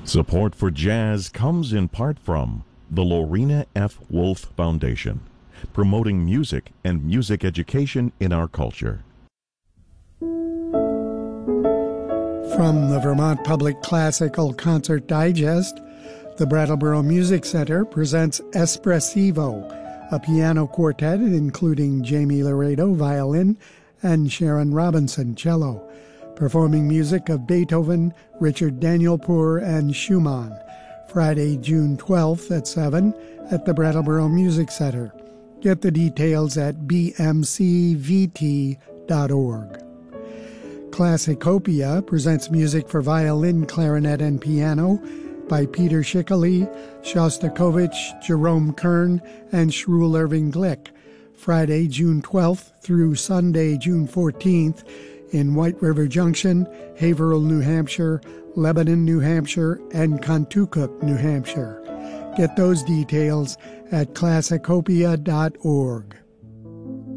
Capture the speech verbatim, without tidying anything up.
Support for jazz comes in part from the Lorena F. Wolf Foundation, promoting music and music education in our culture. From the Vermont Public Classical Concert Digest, the Brattleboro Music Center presents Espressivo, a piano quartet including Jamie Laredo, violin, and Sharon Robinson, cello, performing music of Beethoven, Richard Danielpour, and Schumann, Friday, June twelfth at seven at the Brattleboro Music Center. Get the details at b m c v t dot org. Classicopia presents music for violin, clarinet, and piano by Peter Schickele, Shostakovich, Jerome Kern, and Shruel Irving Glick, Friday, June twelfth through Sunday, June fourteenth, in White River Junction, Haverhill, New Hampshire, Lebanon, New Hampshire, and Contoocook, New Hampshire. Get those details at classicopia dot org.